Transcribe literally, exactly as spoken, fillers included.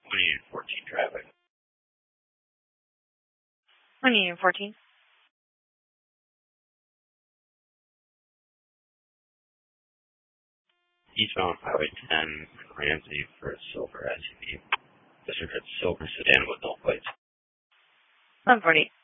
twenty-eight fourteen traffic. twenty-eight fourteen. Eastbound Highway ten, Ramsey for a silver S U V. This is a silver sedan with no plates. one forty.